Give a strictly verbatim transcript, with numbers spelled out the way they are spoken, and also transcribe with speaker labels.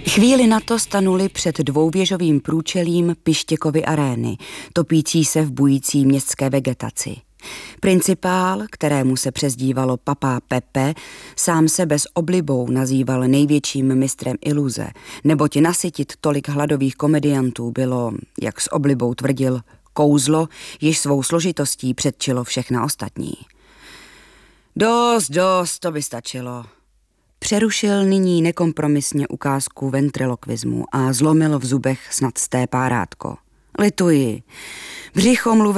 Speaker 1: Chvíli na to stanuli před dvouvěžovým průčelím Pištěkovy arény, topící se v bující městské vegetaci. Principál, kterému se přezdívalo Papá Pepe, sám se bez oblibou nazýval největším mistrem iluze, neboť nasytit tolik hladových komediantů bylo, jak s oblibou tvrdil, kouzlo, jež svou složitostí předčilo všechna ostatní. Dost, dost, to by stačilo. Přerušil nyní nekompromisně ukázku ventriloquismu a zlomil v zubech snad sté párátko. Lituji, břicho mluví